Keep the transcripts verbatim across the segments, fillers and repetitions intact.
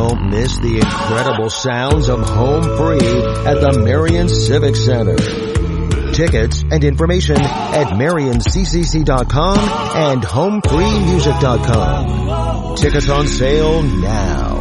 Don't miss the incredible sounds of Home Free at the Marion Civic Center. Tickets and information at marion c c c dot com and home free music dot com. Tickets on sale now.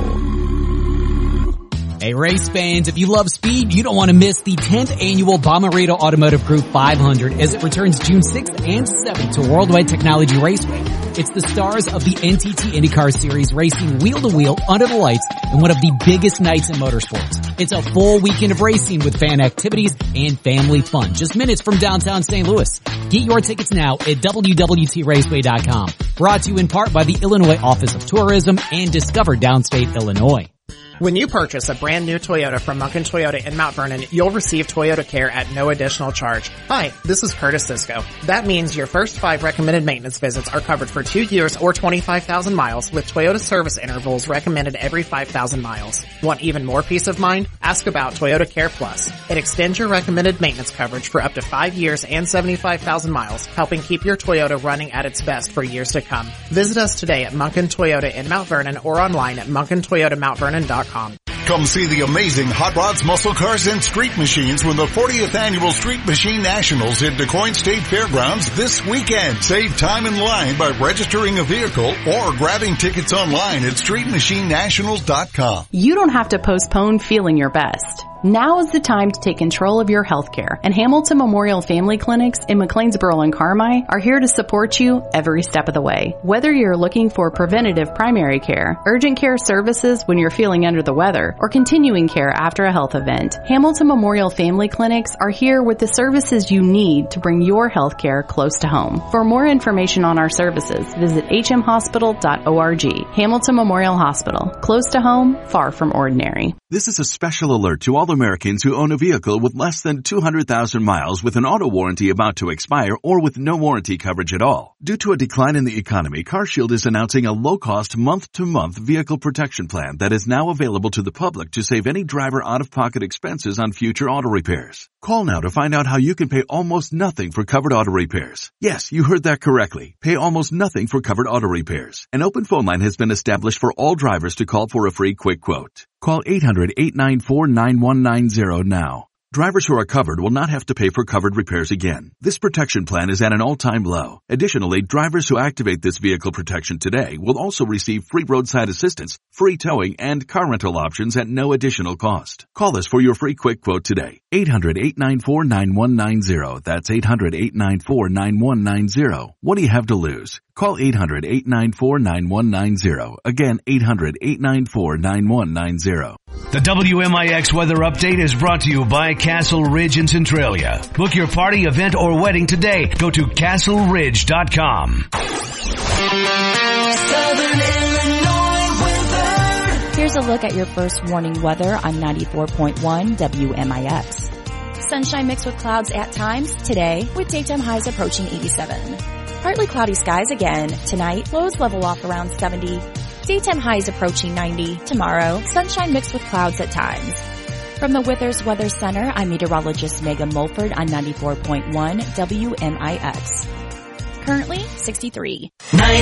Hey, race fans, if you love speed, you don't want to miss the tenth annual Bomarito Automotive Group five hundred as it returns June sixth and seventh to Worldwide Technology Raceway. It's the stars of the N T T IndyCar Series racing wheel to wheel under the lights in one of the biggest nights in motorsports. It's a full weekend of racing with fan activities and family fun, just minutes from downtown Saint Louis. Get your tickets now at w w t raceway dot com. Brought to you in part by the Illinois Office of Tourism and Discover Downstate Illinois. When you purchase a brand new Toyota from Munkin Toyota in Mount Vernon, you'll receive Toyota Care at no additional charge. Hi, this is Curtis Sisko. That means your first five recommended maintenance visits are covered for two years or twenty-five thousand miles with Toyota service intervals recommended every five thousand miles. Want even more peace of mind? Ask about Toyota Care Plus. It extends your recommended maintenance coverage for up to five years and seventy-five thousand miles, helping keep your Toyota running at its best for years to come. Visit us today at Munkin Toyota in Mount Vernon or online at munkin toyota mount vernon dot com. Come see the amazing Hot Rods, Muscle Cars, and Street Machines when the fortieth Annual Street Machine Nationals at DuQuoin State Fairgrounds this weekend. Save time in line by registering a vehicle or grabbing tickets online at street machine nationals dot com. You don't have to postpone feeling your best. Now is the time to take control of your health care, and Hamilton Memorial Family Clinics in McLeansboro and Carmi are here to support you every step of the way. Whether you're looking for preventative primary care, urgent care services when you're feeling under the weather, or continuing care after a health event, Hamilton Memorial Family Clinics are here with the services you need to bring your health care close to home. For more information on our services, visit h m hospital dot org. Hamilton Memorial Hospital, close to home, far from ordinary. This is a special alert to all Americans who own a vehicle with less than two hundred thousand miles with an auto warranty about to expire or with no warranty coverage at all. Due to a decline in the economy, CarShield is announcing a low-cost month-to-month vehicle protection plan that is now available to the public to save any driver out-of-pocket expenses on future auto repairs. Call now to find out how you can pay almost nothing for covered auto repairs. Yes, you heard that correctly. Pay almost nothing for covered auto repairs. An open phone line has been established for all drivers to call for a free quick quote. Call eight hundred, eight nine four, nine one nine zero now. Drivers who are covered will not have to pay for covered repairs again. This protection plan is at an all-time low. Additionally, drivers who activate this vehicle protection today will also receive free roadside assistance, free towing, and car rental options at no additional cost. Call us for your free quick quote today. eight hundred, eight nine four, nine one nine zero. That's eight hundred, eight nine four, nine one nine zero. What do you have to lose? Call eight hundred, eight nine four, nine one nine zero. Again, eight hundred, eight nine four, nine one nine zero. The W M I X weather update is brought to you by Castle Ridge in Centralia. Book your party, event, or wedding today. Go to castle ridge dot com. Southern Illinois weather. Here's a look at your first warning weather on ninety-four point one W M I X. Sunshine mixed with clouds at times today, with daytime highs approaching eighty-seven. Partly cloudy skies again tonight. Lows level off around seventy. Daytime highs approaching ninety. Tomorrow, sunshine mixed with clouds at times. From the Withers Weather Center, I'm meteorologist Megan Mulford on ninety-four point one W M I X. Currently, sixty-three.